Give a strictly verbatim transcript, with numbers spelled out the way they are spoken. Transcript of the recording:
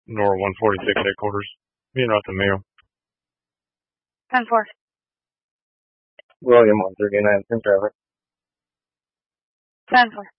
Nor one forty-six headquarters. Being out the mail. ten four. William one thirty-nine, ten traffic. ten four.